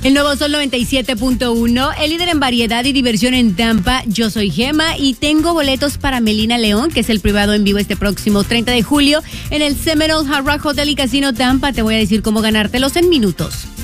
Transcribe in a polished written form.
El nuevo Sol 97.1, el líder en variedad y diversión en Tampa. Yo soy Gema y tengo boletos para Melina León, que es el privado en vivo este próximo 30 de julio en el Seminole Hard Rock Hotel y Casino Tampa. Te voy a decir cómo ganártelos en minutos.